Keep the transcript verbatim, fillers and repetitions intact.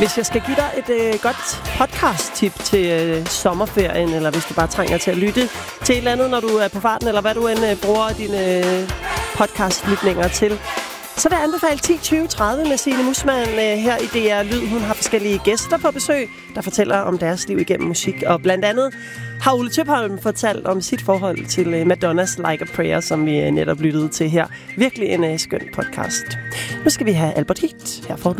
Hvis jeg skal give dig et øh, godt podcast-tip til øh, sommerferien, eller hvis du bare trænger til at lytte til et eller andet, når du er på farten, eller hvad du end øh, bruger dine øh, podcast-lytninger til, så vil jeg anbefale ti tyve tredive med Signe Mussmann øh, her i D R Lyd. Hun har forskellige gæster på besøg, der fortæller om deres liv igennem musik. Og blandt andet har Ole Tøpholm fortalt om sit forhold til øh, Madonnas Like a Prayer, som vi øh, netop lyttede til her. Virkelig en øh, skøn podcast. Nu skal vi have Albert Heat. Her får du